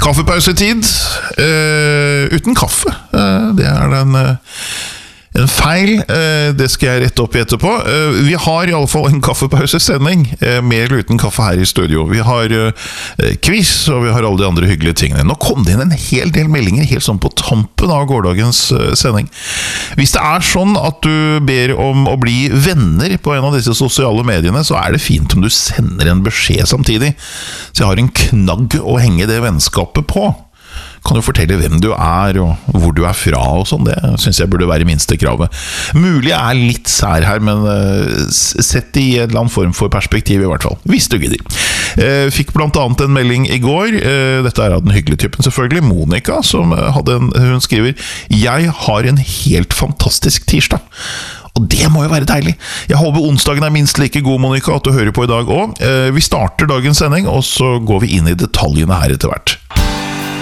Kaffepausetid uten kaffe. Det en feil, det skal jeg rette opp I etterpå. Vi har I alle fall en kaffepausesending, med eller uten kaffe her I studio. Vi har quiz, og vi har alle de andre hyggelige tingene. Nå kom det inn en hel del meldinger, helt sånn på tampen av gårdagens sending. Hvis det sånn at du ber om å bli venner på en av disse sosiale mediene, så det fint om du sender en beskjed samtidig. Så jeg har en knagg å henge det vennskapet på. Kan du fortelle hvem du og hvor du fra og sånn, det synes jeg burde være minste kravet. Mulig jeg litt sær her, men sett det I en eller annen form for perspektiv I hvert fall, hvis du gidder. Fikk blant annet en melding I går, dette av den hyggelige typen selvfølgelig, Monica, som hun skriver, «Jeg har en helt fantastisk tirsdag». Og det må jo være deilig. Jeg håper onsdagen minst like god, Monica, at du hører på I dag også. Vi starter dagens sending, og så går vi inn I detaljene her etter hvert.